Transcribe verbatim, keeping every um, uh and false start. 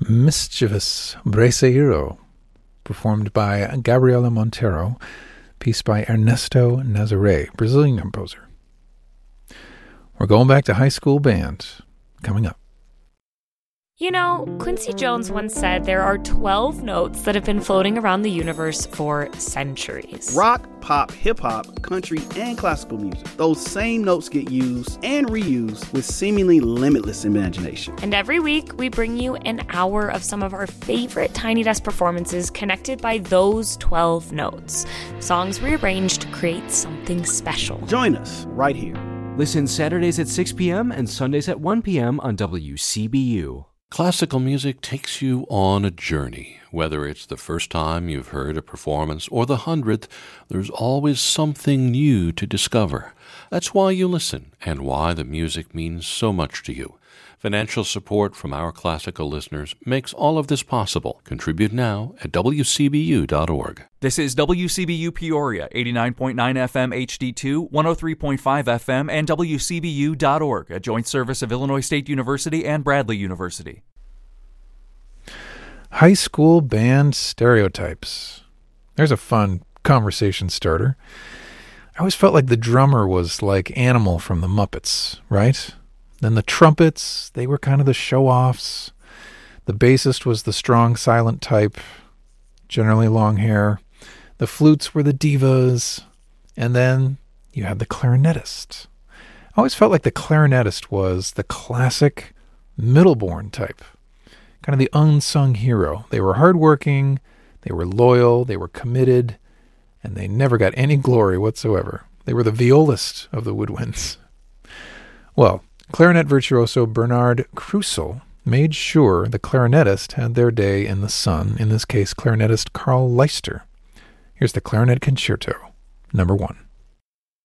Mischievous Braceiro, performed by Gabriela Montero, piece by Ernesto Nazaré, Brazilian composer. We're going back to high school band, coming up. You know, Quincy Jones once said there are twelve notes that have been floating around the universe for centuries. Rock, pop, hip-hop, country, and classical music. Those same notes get used and reused with seemingly limitless imagination. And every week, we bring you an hour of some of our favorite Tiny Desk performances connected by those twelve notes. Songs rearranged to create something special. Join us right here. Listen Saturdays at six p.m. and Sundays at one p.m. on W C B U. Classical music takes you on a journey. Whether it's the first time you've heard a performance or the hundredth, there's always something new to discover. That's why you listen and why the music means so much to you. Financial support from our classical listeners makes all of this possible. Contribute now at W C B U dot org. This is W C B U Peoria, eighty-nine point nine F M H D two, one oh three point five F M, and W C B U dot org, a joint service of Illinois State University and Bradley University. High school band stereotypes. There's a fun conversation starter. I always felt like the drummer was like Animal from the Muppets, right? Then the trumpets, they were kind of the show-offs. The bassist was the strong, silent type, generally long hair. The flutes were the divas. And then you had the clarinetist. I always felt like the clarinetist was the classic middle-born type, kind of the unsung hero. They were hardworking, they were loyal, they were committed, and they never got any glory whatsoever. They were the violist of the woodwinds. Well, clarinet virtuoso Bernard Krusel made sure the clarinetist had their day in the sun, in this case clarinetist Carl Leister. Here's the Clarinet Concerto, number one.